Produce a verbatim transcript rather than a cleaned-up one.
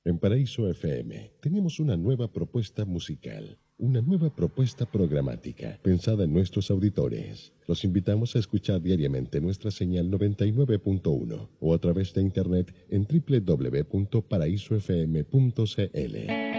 En Paraíso F M tenemos una nueva propuesta musical, una nueva propuesta programática pensada en nuestros auditores. Los invitamos a escuchar diariamente nuestra señal noventa y nueve punto uno o a través de internet en doble u doble u doble u punto paraíso f m punto c l.